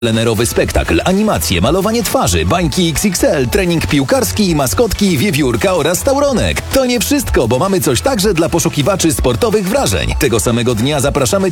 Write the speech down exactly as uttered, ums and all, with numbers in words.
Plenerowy spektakl, animacje, malowanie twarzy, bańki X X L, trening piłkarski, maskotki, wiewiórka oraz tauronek. To nie wszystko, bo mamy coś także dla poszukiwaczy sportowych wrażeń. Tego samego dnia zapraszamy